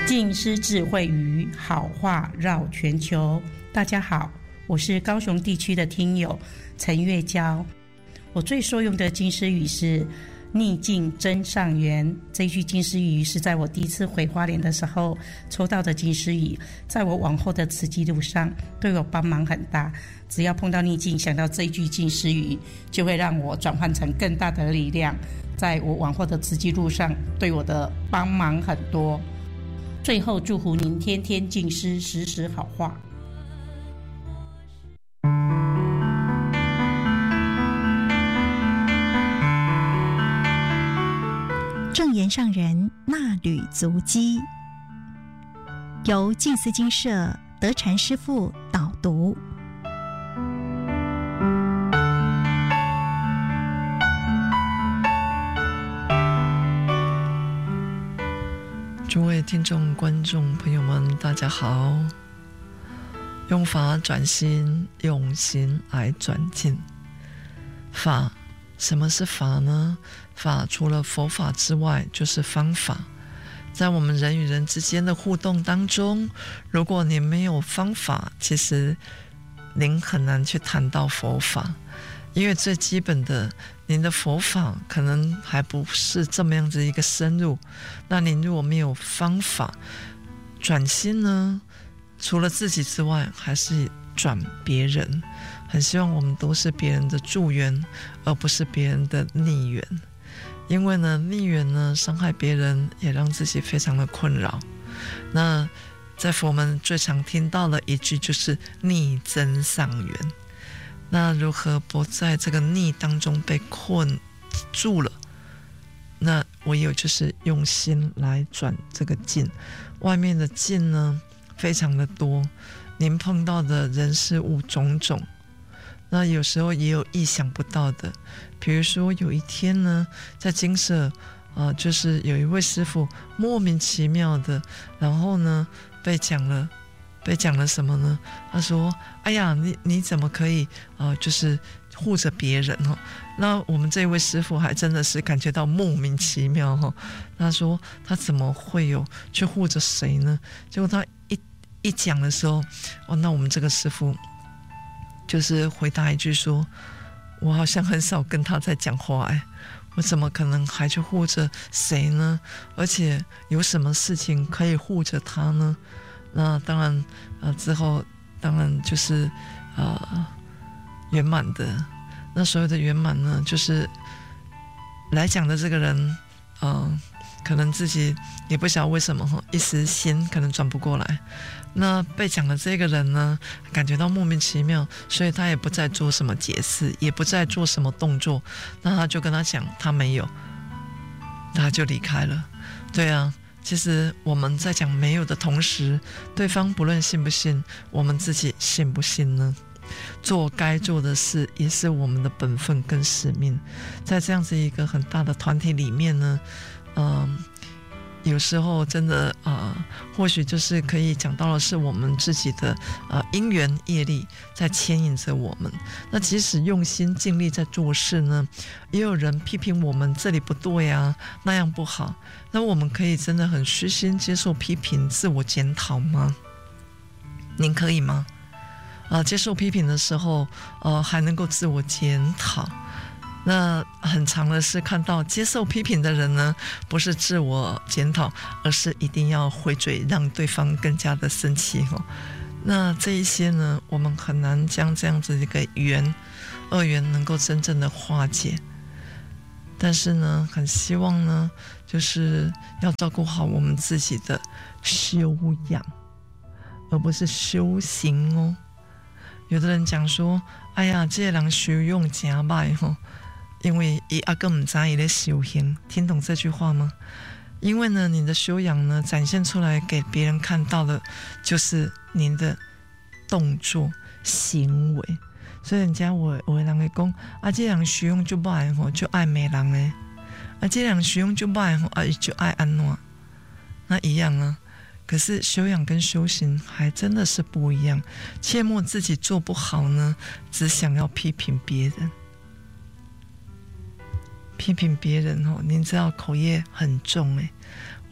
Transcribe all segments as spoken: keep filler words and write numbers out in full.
静思智慧语，好话绕全球。大家好，我是高雄地区的听友陈月娇。我最受用的静思语是逆境真上缘。这句静思语是在我第一次回花莲的时候抽到的静思语，在我往后的慈济路上对我帮忙很大。只要碰到逆境，想到这一句静思语，就会让我转换成更大的力量，在我往后的慈济路上对我的帮忙很多。最后祝福您天天静思，时时好话。 正言上人纳履足迹，由静思精舍德禅师父导读。 诸位听众观众朋友们大家好，用法转心，用心来转境。法，什么是法呢？法除了佛法之外就是方法。在我们人与人之间的互动当中，如果你没有方法，其实您很难去谈到佛法，因为最基本的您的佛法可能还不是这么样子一个深入。那您如果没有方法转心呢，除了自己之外还是转别人。很希望我们都是别人的助缘，而不是别人的逆缘。因为呢，逆缘呢伤害别人，也让自己非常的困扰。那在佛门最常听到的一句就是逆增上缘。那如何不在这个逆当中被困住了？那唯有就是用心来转这个境。外面的境呢非常的多，您碰到的人事物种种，那有时候也有意想不到的。比如说有一天呢，在精舍呃，就是有一位师父莫名其妙的，然后呢被讲了被讲了什么呢？他说：“哎呀，你你怎么可以呃，就是护着别人哦？”那我们这位师父还真的是感觉到莫名其妙哦。他说他怎么会有去护着谁呢？结果他一一讲的时候，哦，那我们这个师父就是回答一句说：“我好像很少跟他在讲话哎。”我怎么可能还去护着谁呢？而且有什么事情可以护着他呢？那当然，呃，之后当然就是呃圆满的。那所有的圆满呢，就是来讲的这个人，呃，可能自己也不晓得为什么一时心可能转不过来。那被讲的这个人呢，感觉到莫名其妙，所以他也不再做什么解释，也不再做什么动作。那他就跟他讲，他没有，他就离开了。对啊，其实我们在讲没有的同时，对方不论信不信，我们自己信不信呢？做该做的事也是我们的本分跟使命。在这样子一个很大的团体里面呢，嗯、呃。有时候真的呃，或许就是可以讲到的是我们自己的呃因缘业力在牵引着我们。那即使用心尽力在做事呢，也有人批评我们这里不对啊，那样不好。那我们可以真的很虚心接受批评，自我检讨吗？您可以吗？呃，接受批评的时候，呃，还能够自我检讨。那很长的是看到接受批评的人呢，不是自我检讨，而是一定要回嘴，让对方更加的生气哦。那这一些呢，我们很难将这样子一个缘恶缘能够真正的化解。但是呢，很希望呢，就是要照顾好我们自己的修养，而不是修行哦。有的人讲说：“哎呀，这个人修养真歹吼。”因为他还不知道他在修行，听懂这句话吗？因为呢，你的修养呢，展现出来给别人看到的，就是您的动作行为。所以人家有有的人会讲，啊，这人修养就歹吼，就爱骂人的；啊，这人修养就歹吼，啊，就爱安怎？那一样啊。可是修养跟修行还真的是不一样。切莫自己做不好呢，只想要批评别人。批评别人哦，您知道口业很重诶。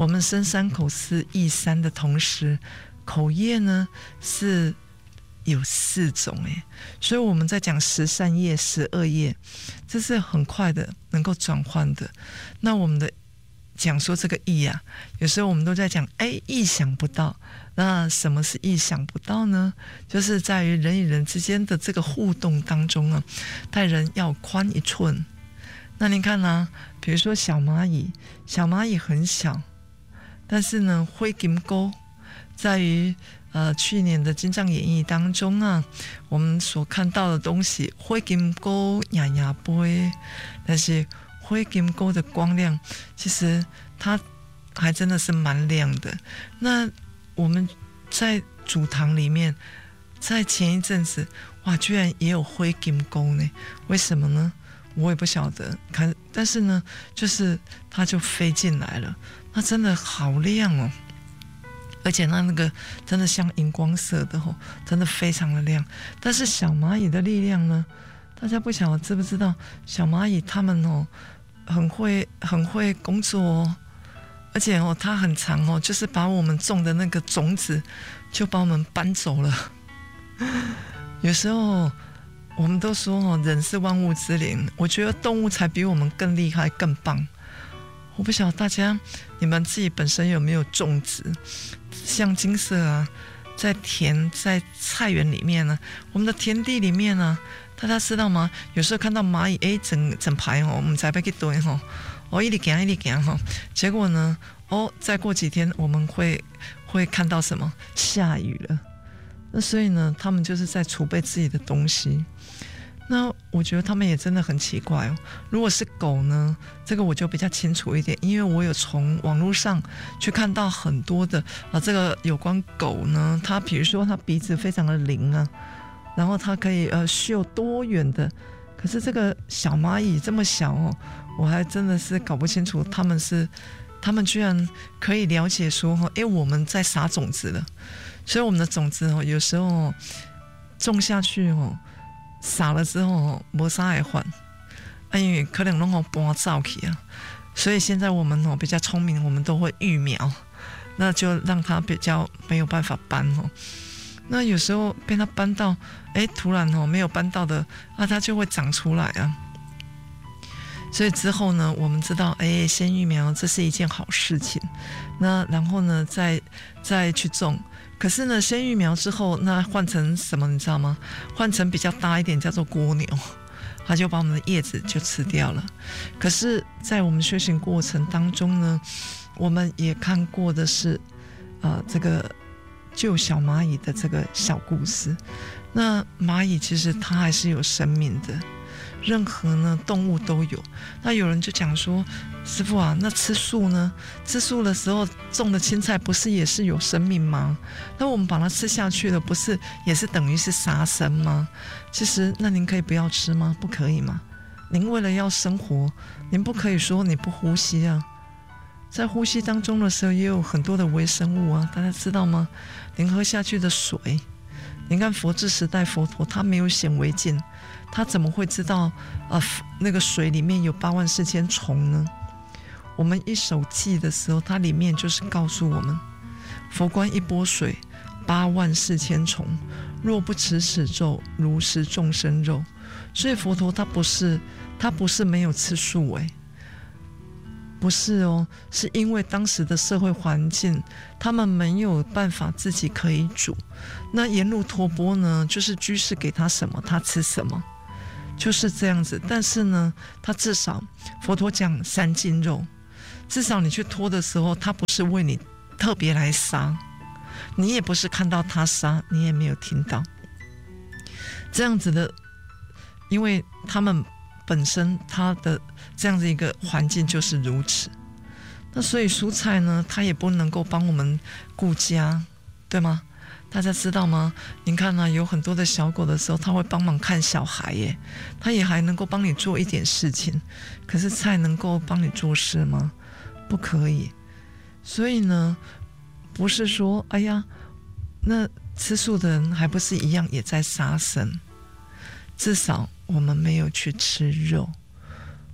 我们生三口是益三的同时，口业呢是有四种诶，所以我们在讲十善业、十恶业，这是很快的能够转换的。那我们的讲说这个意啊，有时候我们都在讲，哎，意想不到。那什么是意想不到呢？就是在于人与人之间的这个互动当中啊，待人要宽一寸。那您看啊，比如说小蚂蚁，小蚂蚁很小，但是呢，灰金钩在于呃去年的金藏演义当中啊，我们所看到的东西，灰金钩呀呀杯，但是灰金钩的光亮，其实它还真的是蛮亮的。那我们在主堂里面，在前一阵子，哇，居然也有灰金钩呢？为什么呢？我也不晓得。看，但是呢，就是它就飞进来了，那真的好亮哦。而且它那个真的像荧光色的哦，真的非常的亮。但是小蚂蚁的力量呢？大家不晓得知不知道？小蚂蚁它们哦，很会很会工作哦，而且哦，它很长哦，就是把我们种的那个种子，就把我们搬走了。有时候我们都说哦，人是万物之灵，我觉得动物才比我们更厉害、更棒。我不晓得大家你们自己本身有没有种植，像金色啊，在田在菜园里面呢，我们的田地里面呢，大家知道吗？有时候看到蚂蚁，哎，整整排哦，我们才被去堆哈，哦，一直行一直行哈，结果呢，哦，再过几天我们会会看到什么？下雨了。那所以呢，他们就是在储备自己的东西。那我觉得他们也真的很奇怪哦。如果是狗呢，这个我就比较清楚一点，因为我有从网络上去看到很多的啊，这个有关狗呢，它比如说它鼻子非常的灵啊，然后它可以呃嗅多远的。可是这个小蚂蚁这么小哦，我还真的是搞不清楚他们是，他们居然可以了解说哈，哎，我们在撒种子了，所以我们的种子哦，有时候种下去哦。撒了之后没啥会还，因为可能拢好搬走去啊，所以现在我们哦比较聪明，我们都会育苗，那就让它比较没有办法搬哦。那有时候被它搬到，哎，突然哦没有搬到的啊，它就会长出来啊。所以之后呢，我们知道，哎，先育苗这是一件好事情。那然后呢，再再去种。可是呢，先育苗之后，那换成什么你知道吗？换成比较大一点，叫做蜗牛，它就把我们的叶子就吃掉了。可是，在我们修行过程当中呢，我们也看过的是，呃，这个救小蚂蚁的这个小故事。那蚂蚁其实它还是有生命的，任何呢动物都有。那有人就讲说，师父啊，那吃素呢？吃素的时候种的青菜不是也是有生命吗？那我们把它吃下去了，不是也是等于是杀生吗？其实那您可以不要吃吗？不可以吗？您为了要生活，您不可以说你不呼吸啊。在呼吸当中的时候也有很多的微生物啊，大家知道吗？您喝下去的水，您看佛治时代佛陀他没有显微镜，他怎么会知道呃那个水里面有八万四千虫呢？我们一手记的时候，它里面就是告诉我们，佛观一钵水，八万四千虫，若不持此咒，如食众生肉。所以佛陀他不是他不是没有吃素诶，不是哦，是因为当时的社会环境，他们没有办法自己可以煮。那沿路托钵呢，就是居士给他什么，他吃什么，就是这样子。但是呢，他至少佛陀讲三斤肉。至少你去拖的时候，他不是为你特别来杀，你也不是看到他杀，你也没有听到这样子的，因为他们本身他的这样子一个环境就是如此。那所以蔬菜呢，它也不能够帮我们顾家，对吗？大家知道吗？您看啊，有很多的小狗的时候，它会帮忙看小孩耶，它也还能够帮你做一点事情。可是菜能够帮你做事吗？不可以。所以呢，不是说哎呀，那吃素的人还不是一样也在杀生，至少我们没有去吃肉。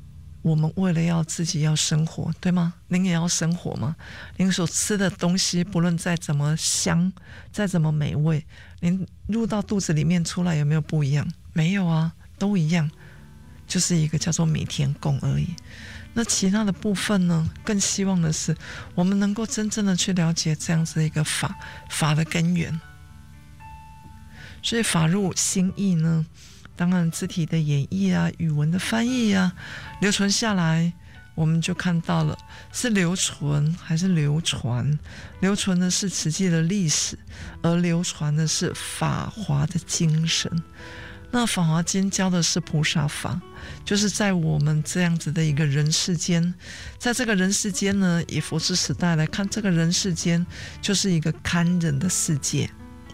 我们为了要自己要生活，对吗？您也要生活吗？您所吃的东西不论再怎么香，再怎么美味，您入到肚子里面出来有没有不一样？没有啊，都一样，就是一个叫做弥天供而已。那其他的部分呢，更希望的是我们能够真正的去了解这样子的一个法法的根源。所以法入心意呢，当然字体的演绎啊，语文的翻译啊，留存下来，我们就看到了是留存还是流传。留存的是实际的历史，而流传的是法华的精神。那法华经教的是菩萨法，就是在我们这样子的一个人世间，在这个人世间呢，以佛之时代来看，这个人世间就是一个堪忍的世界。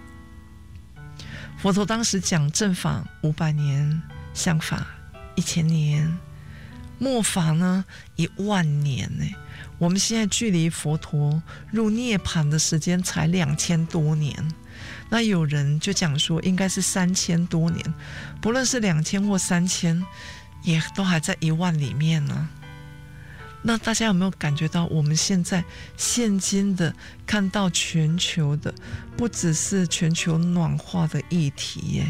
佛陀当时讲正法五百年，相法一千年，末法呢一万年呢。我们现在距离佛陀入涅槃的时间才两千多年，那有人就讲说应该是三千多年，不论是两千或三千，也都还在一万里面呢。那大家有没有感觉到，我们现在现今的看到全球的，不只是全球暖化的议题耶，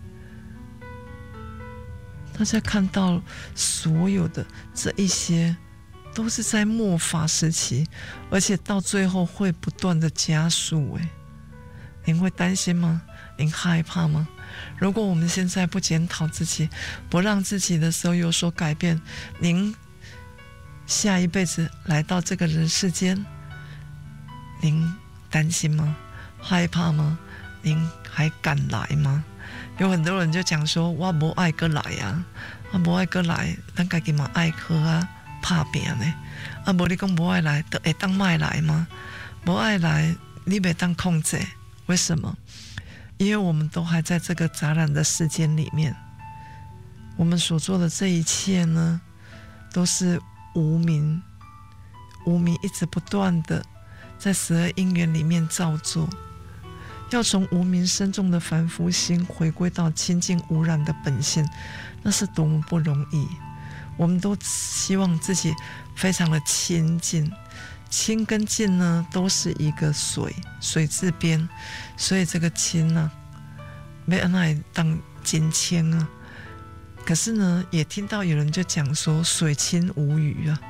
大家看到所有的这一些都是在末法时期，而且到最后会不断的加速耶。您会担心吗？您害怕吗？如果我们现在不检讨自己，不让自己的时候有所改变，您下一辈子来到这个人世间，您担心吗？害怕吗？您还敢来吗？有很多人就讲说，我不爱搁来啊，我不爱搁来，咱自己嘛爱去啊，怕病呢。啊，无你讲不爱来，就会当卖来吗？不爱来，你袂当控制。为什么？因为我们都还在这个杂染的世间里面，我们所做的这一切呢，都是无明，无明一直不断的在十二因缘里面造作，要从无明深重的凡夫心回归到清净无染的本性，那是多么不容易。我们都希望自己非常的清净，清跟净呢都是一个水，水字边，所以这个清呢要按来当金清啊。可是呢，也听到有人就讲说水清无鱼啊。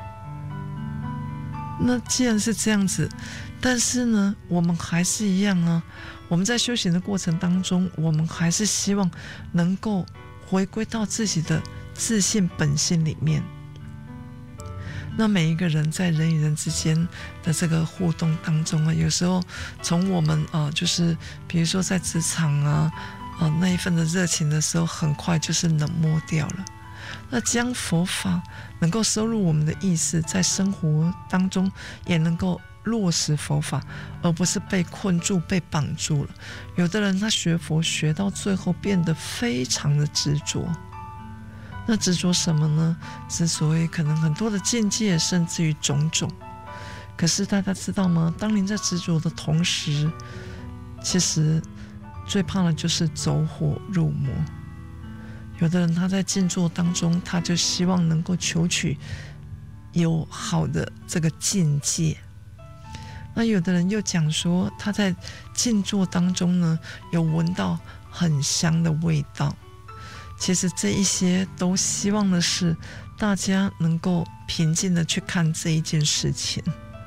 那既然是这样子，但是呢，我们还是一样啊。我们在修行的过程当中，我们还是希望能够回归到自己的自信本性里面。那每一个人在人与人之间的这个互动当中啊，有时候从我们啊、呃，就是比如说在职场啊，啊、呃、那一份的热情的时候，很快就是冷漠掉了。那将佛法能够收入我们的意识，在生活当中也能够落实佛法，而不是被困住、被绑住了。有的人他学佛学到最后变得非常的执着。那执着什么呢？之所以可能很多的境界，甚至于种种。可是大家知道吗？当您在执着的同时，其实最怕的就是走火入魔。有的人他在静坐当中，他就希望能够求取有好的这个境界。那有的人又讲说，他在静坐当中呢，有闻到很香的味道。其实这一些都希望的是大家能够平静的去看这一件事情，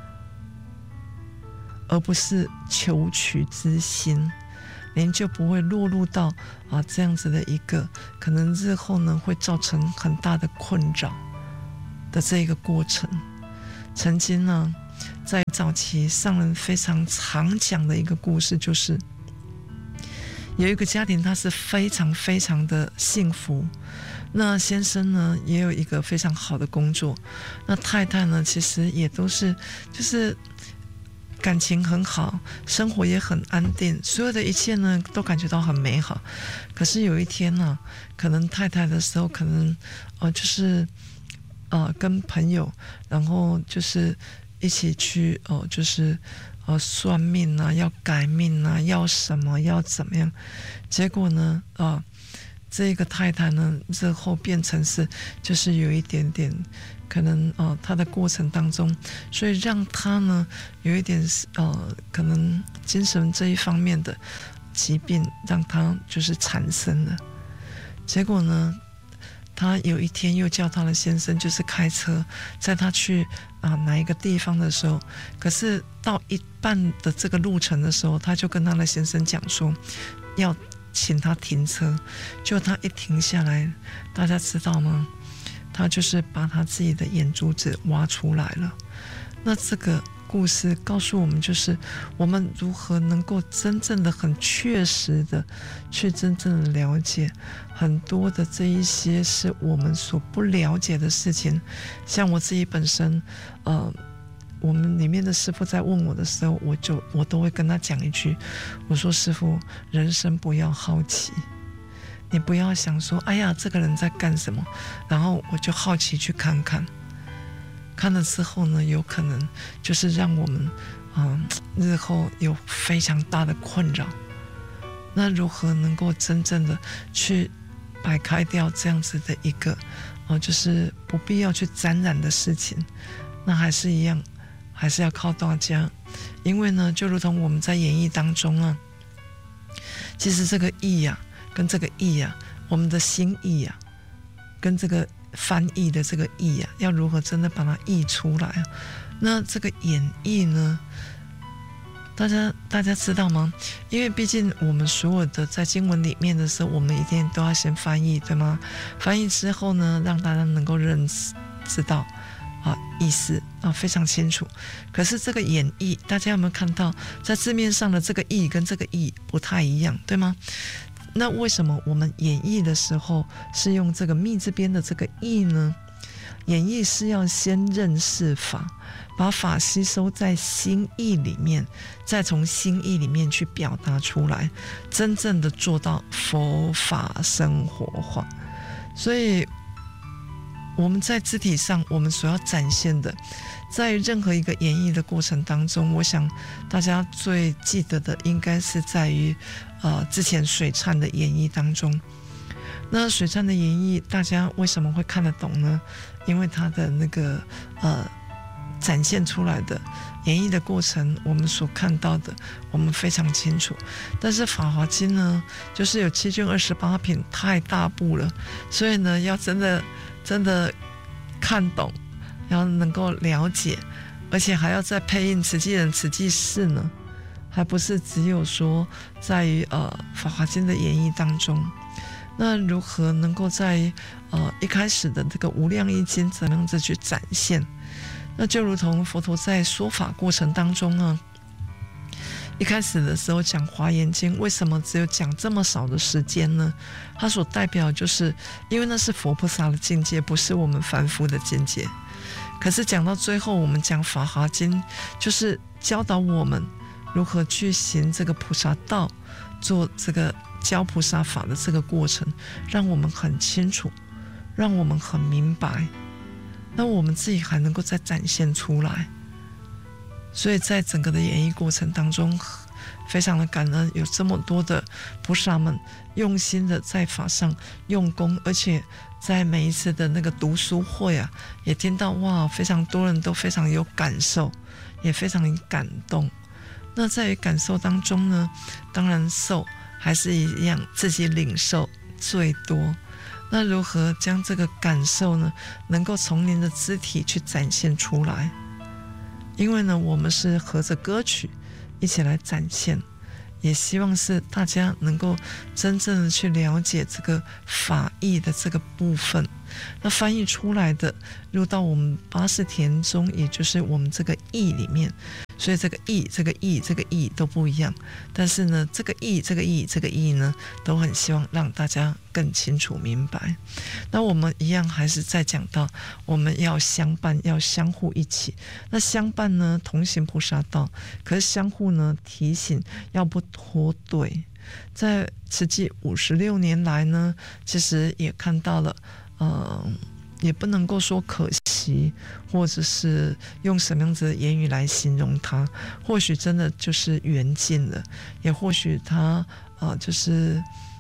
而不是求取之心，您就不会落入到啊这样子的一个可能日后呢会造成很大的困扰的这一个过程。曾经呢，在早期上人非常常讲的一个故事，就是有一个家庭，他是非常非常的幸福。那先生呢，也有一个非常好的工作。那太太呢，其实也都是就是感情很好，生活也很安定，所有的一切呢，都感觉到很美好。可是有一天呢、啊，可能太太的时候，可能呃，就是呃，跟朋友，然后就是一起去哦、呃，就是。呃，算命啊，要改命啊，要什么，要怎么样？结果呢，啊、呃， 这个太太呢日后变成是就是有一点点可能呃她的过程当中，所以让她呢有一点呃可能精神这一方面的疾病让她就是产生了。结果呢她有一天又叫她的先生就是开车载她去啊、呃、哪一个地方的时候，可是到一半的这个路程的时候，她就跟她的先生讲说要请他停车，就他一停下来，大家知道吗？他就是把他自己的眼珠子挖出来了。那这个故事告诉我们，就是我们如何能够真正的、很确实的去真正的了解很多的这一些是我们所不了解的事情。像我自己本身，呃。我们里面的师父在问我的时候，我就我都会跟他讲一句，我说师父，人生不要好奇，你不要想说哎呀这个人在干什么，然后我就好奇去看看，看了之后呢，有可能就是让我们嗯、呃、日后有非常大的困扰。那如何能够真正的去摆开掉这样子的一个哦、呃，就是不必要去沾染的事情，那还是一样。还是要靠大家，因为呢，就如同我们在演绎当中啊，其实这个译呀、啊，跟这个译呀、啊，我们的心意呀、啊，跟这个翻译的这个译呀、啊，要如何真的把它译出来啊？那这个演绎呢，大家大家知道吗？因为毕竟我们所有的在经文里面的时候，我们一定都要先翻译，对吗？翻译之后呢，让大家能够认识知道。啊，意思啊非常清楚，可是这个演绎，大家有没有看到，在字面上的这个义跟这个义不太一样，对吗？那为什么我们演绎的时候是用这个密这边的这个义呢？演绎是要先认识法，把法吸收在心意里面，再从心意里面去表达出来，真正的做到佛法生活化。所以我们在肢体上我们所要展现的，在任何一个演绎的过程当中，我想大家最记得的应该是在于呃之前水忏的演绎当中。那水忏的演绎大家为什么会看得懂呢？因为它的那个呃展现出来的演绎的过程，我们所看到的我们非常清楚。但是法华经呢，就是有七卷二十八品，太大部了，所以呢要真的真的看懂，然后能够了解，而且还要再配印慈济人慈济事呢，还不是只有说在于呃法华经的演绎当中。那如何能够在呃一开始的这个无量义经怎么样子去展现？那就如同佛陀在说法过程当中啊，一开始的时候讲华严经，为什么只有讲这么少的时间呢？它所代表就是因为那是佛菩萨的境界，不是我们凡夫的境界。可是讲到最后，我们讲法华经，就是教导我们如何去行这个菩萨道，做这个教菩萨法的这个过程，让我们很清楚，让我们很明白，那我们自己还能够再展现出来。所以在整个的演绎过程当中，非常的感恩有这么多的菩萨们用心的在法上用功，而且在每一次的那个读书会啊，也听到哇，非常多人都非常有感受，也非常感动。那在于感受当中呢，当然受还是一样自己领受最多。那如何将这个感受呢，能够从您的肢体去展现出来？因为呢，我们是合着歌曲一起来展现，也希望是大家能够真正的去了解这个法义的这个部分。那翻译出来的入到我们八识田中，也就是我们这个义里面。所以这个义这个义这个义都不一样，但是呢这个义这个义这个义呢，都很希望让大家更清楚明白。那我们一样还是在讲到我们要相伴，要相互一起。那相伴呢同行菩萨道，可是相互呢提醒要不脱队。在慈济五十六年来呢，其实也看到了呃也不能够说可惜，或者是用什么样子的言语来形容它，或许真的就是缘尽了，也或许它呃就是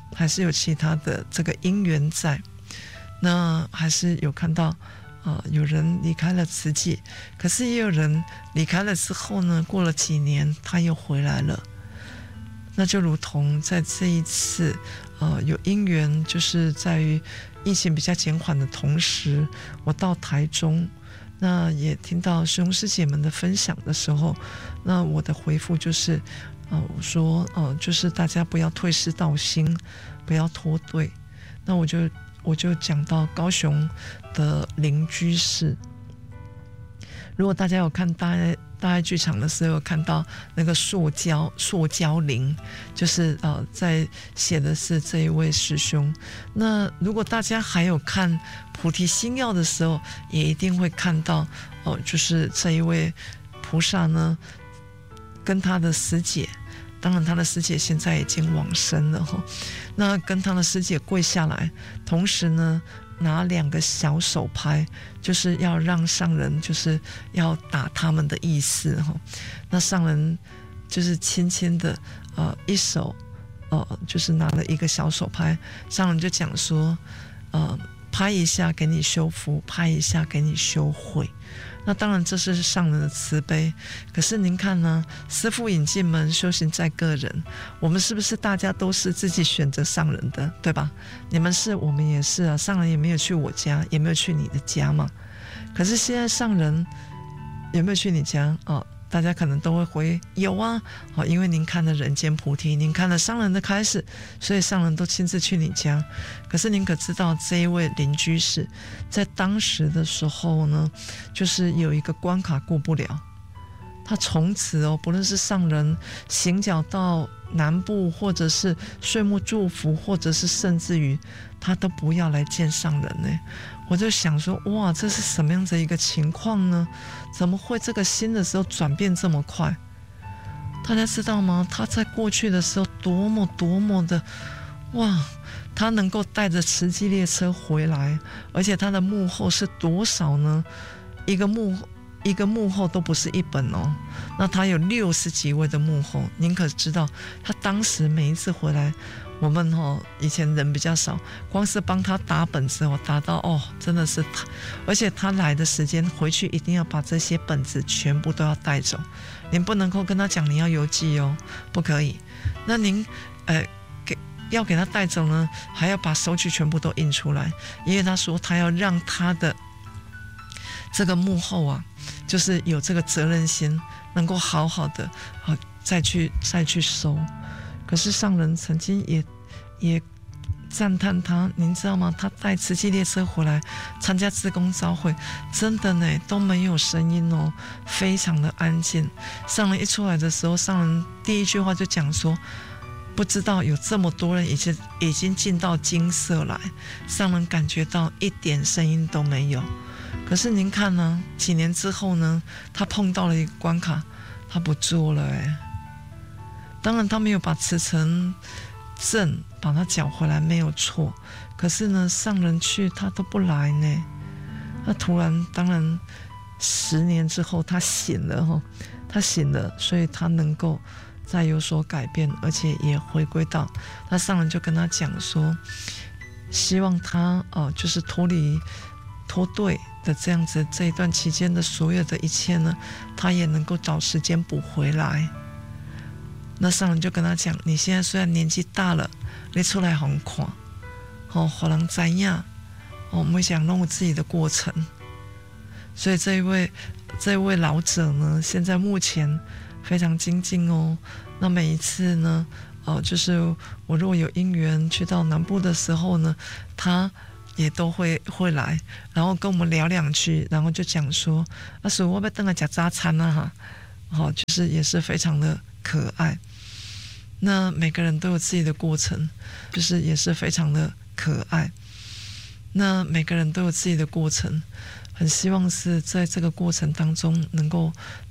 还是有其他的这个因缘在。那还是有看到呃，有人离开了慈济，可是也有人离开了之后呢，过了几年他又回来了。那就如同在这一次呃，有因缘，就是在于疫情比较减缓的同时，我到台中，那也听到师兄师姐们的分享的时候，那我的回复就是呃，我说呃，就是大家不要退失道心，不要脱队。那我就我就讲到高雄的邻居士，如果大家有看大爱大爱剧场的时候，有看到那个塑胶塑胶林，就是呃在写的是这一位师兄。那如果大家还有看菩提心要的时候，也一定会看到哦、呃，就是这一位菩萨呢，跟他的师姐。当然他的师姐现在已经往生了，那跟他的师姐跪下来，同时呢拿两个小手拍，就是要让上人就是要打他们的意思。那上人就是轻轻的呃一手呃就是拿了一个小手拍，上人就讲说呃拍一下给你修福，拍一下给你修慧。那当然这是上人的慈悲，可是您看呢，师父引进门，修行在个人，我们是不是大家都是自己选择上人的，对吧？你们是，我们也是啊，上人也没有去我家，也没有去你的家嘛。可是现在上人有没有去你家哦？大家可能都会回有啊，哦，因为您看了人间菩提，您看了上人的开示，所以上人都亲自去你家。可是您可知道这一位邻居士在当时的时候呢，就是有一个关卡过不了，他从此哦，不论是上人行脚到南部，或者是岁末祝福，或者是甚至于他都不要来见上人呢。我就想说，哇，这是什么样子一个情况呢？怎么会这个心的时候转变这么快？大家知道吗？他在过去的时候多么多么的，哇，他能够带着慈济列车回来，而且他的幕后是多少呢？一个幕一个幕后都不是一本哦，那他有六十几位的幕后，您可知道，他当时每一次回来。我们哦，以前人比较少，光是帮他打本子哦，打到哦，真的是他，而且他来的时间回去一定要把这些本子全部都要带走，您不能够跟他讲你要邮寄哦，不可以。那您呃给要给他带走呢，还要把收据全部都印出来，因为他说他要让他的这个幕后啊，就是有这个责任心，能够好好的好、哦、再去再去收。可是上人曾经也也赞叹他，您知道吗？他带慈济列车回来参加志工朝会，真的呢都没有声音哦，非常的安静。上人一出来的时候，上人第一句话就讲说，不知道有这么多人已经已经进到精舍来，上人感觉到一点声音都没有。可是您看呢，几年之后呢，他碰到了一个关卡，他不做了哎。当然他没有把慈诚正把他缴回来没有错，可是呢上人去他都不来呢。那突然当然十年之后他醒了、哦、他醒了，所以他能够再有所改变，而且也回归到那上人就跟他讲说，希望他、呃、就是脱离脱队的这样子，这一段期间的所有的一切呢，他也能够找时间补回来。那上人就跟他讲，你现在虽然年纪大了，你出来很看哦，给人知道哦，每个人都有自己的过程。所以这一位这一位老者呢，现在目前非常精进哦。那每一次呢，哦，就是我如果有因缘去到南部的时候呢，他也都会会来，然后跟我们聊两句，然后就讲说，啊，所以我要等来吃早餐啊哈，哦，就是也是非常的可爱。那每个人都有自己的过程，就是也是非常的可爱。那每个人都有自己的过程，很希望是在这个过程当中能够